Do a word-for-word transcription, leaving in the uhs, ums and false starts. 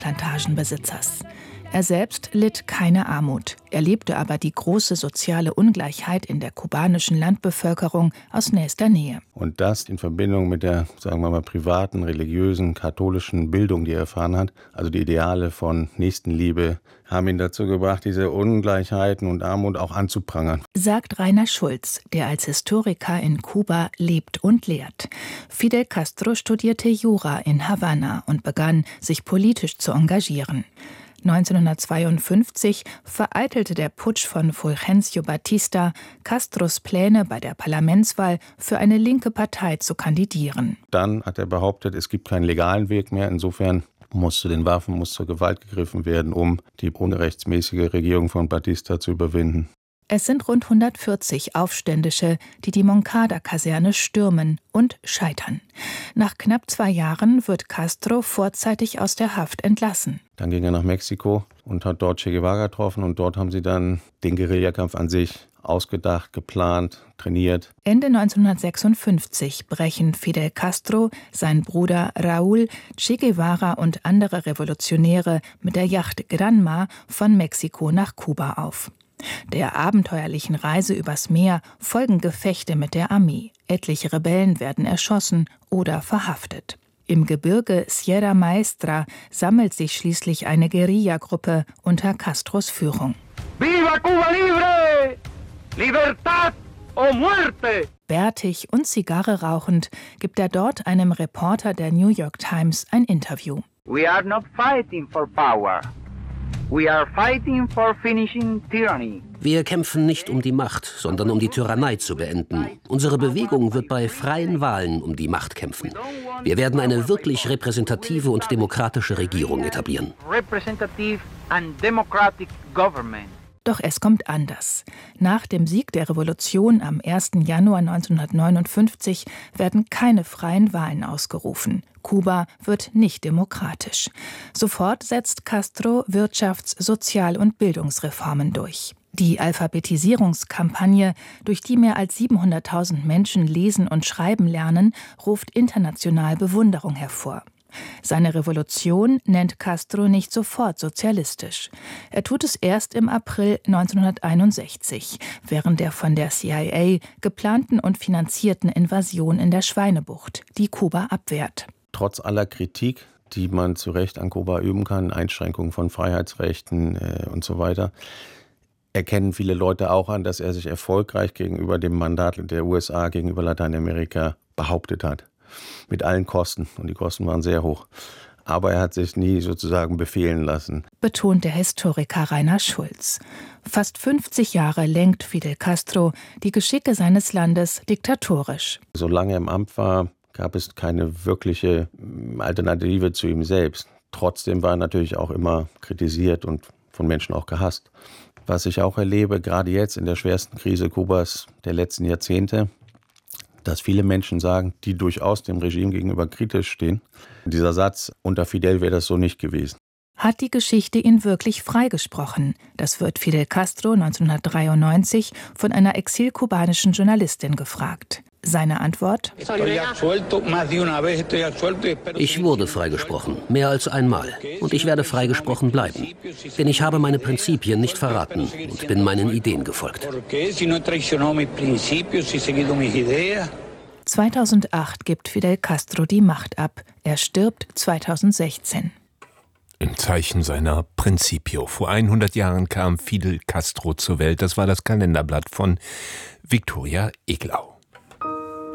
Waldplantagenbesitzers. Er selbst litt keine Armut, erlebte aber die große soziale Ungleichheit in der kubanischen Landbevölkerung aus nächster Nähe. Und das in Verbindung mit der, sagen wir mal, privaten, religiösen, katholischen Bildung, die er erfahren hat, also die Ideale von Nächstenliebe, haben ihn dazu gebracht, diese Ungleichheiten und Armut auch anzuprangern. Sagt Rainer Schulz, der als Historiker in Kuba lebt und lehrt. Fidel Castro studierte Jura in Havanna und begann, sich politisch zu engagieren. neunzehnhundertzweiundfünfzig vereitelte der Putsch von Fulgencio Batista Castros Pläne, bei der Parlamentswahl für eine linke Partei zu kandidieren. Dann hat er behauptet, es gibt keinen legalen Weg mehr. Insofern muss zu den Waffen, muss zur Gewalt gegriffen werden, um die unrechtsmäßige Regierung von Batista zu überwinden. Es sind rund hundertvierzig Aufständische, die die Moncada-Kaserne stürmen und scheitern. Nach knapp zwei Jahren wird Castro vorzeitig aus der Haft entlassen. Dann ging er nach Mexiko und hat dort Che Guevara getroffen. Und dort haben sie dann den Guerillakampf an sich ausgedacht, geplant, trainiert. Ende neunzehnhundertsechsundfünfzig brechen Fidel Castro, sein Bruder Raúl, Che Guevara und andere Revolutionäre mit der Yacht Granma von Mexiko nach Kuba auf. Der abenteuerlichen Reise übers Meer folgen Gefechte mit der Armee. Etliche Rebellen werden erschossen oder verhaftet. Im Gebirge Sierra Maestra sammelt sich schließlich eine Guerillagruppe unter Castros Führung. Viva Cuba libre! Libertad o muerte! Bärtig und Zigarre rauchend gibt er dort einem Reporter der New York Times ein Interview. We are not fighting for power. We are fighting for finishing tyranny. Wir kämpfen nicht um die Macht, sondern um die Tyrannei zu beenden. Unsere Bewegung wird bei freien Wahlen um die Macht kämpfen. Wir werden eine wirklich repräsentative und demokratische Regierung etablieren. Representative and democratic government. Doch es kommt anders. Nach dem Sieg der Revolution am ersten Januar neunzehnhundertneunundfünfzig werden keine freien Wahlen ausgerufen. Kuba wird nicht demokratisch. Sofort setzt Castro Wirtschafts-, Sozial- und Bildungsreformen durch. Die Alphabetisierungskampagne, durch die mehr als siebenhunderttausend Menschen lesen und schreiben lernen, ruft international Bewunderung hervor. Seine Revolution nennt Castro nicht sofort sozialistisch. Er tut es erst im April neunzehnhunderteinundsechzig, während der von der C I A geplanten und finanzierten Invasion in der Schweinebucht, die Kuba abwehrt. Trotz aller Kritik, die man zu Recht an Kuba üben kann, Einschränkungen von Freiheitsrechten äh, und so weiter, erkennen viele Leute auch an, dass er sich erfolgreich gegenüber dem Mandat der U S A, gegenüber Lateinamerika behauptet hat. Mit allen Kosten. Und die Kosten waren sehr hoch. Aber er hat sich nie sozusagen befehlen lassen. Betont der Historiker Rainer Schulz. Fast fünfzig Jahre lenkt Fidel Castro die Geschicke seines Landes diktatorisch. Solange er im Amt war, gab es keine wirkliche Alternative zu ihm selbst. Trotzdem war er natürlich auch immer kritisiert und von Menschen auch gehasst. Was ich auch erlebe, gerade jetzt in der schwersten Krise Kubas der letzten Jahrzehnte, dass viele Menschen sagen, die durchaus dem Regime gegenüber kritisch stehen. Dieser Satz, unter Fidel wäre das so nicht gewesen. Hat die Geschichte ihn wirklich freigesprochen? Das wird Fidel Castro neunzehnhundertdreiundneunzig von einer exilkubanischen Journalistin gefragt. Seine Antwort? Ich wurde freigesprochen, mehr als einmal. Und ich werde freigesprochen bleiben. Denn ich habe meine Prinzipien nicht verraten und bin meinen Ideen gefolgt. zweitausendacht gibt Fidel Castro die Macht ab. Er stirbt zweitausendsechzehn. Im Zeichen seiner Principio. Vor hundert Jahren kam Fidel Castro zur Welt. Das war das Kalenderblatt von Viktoria Eglau.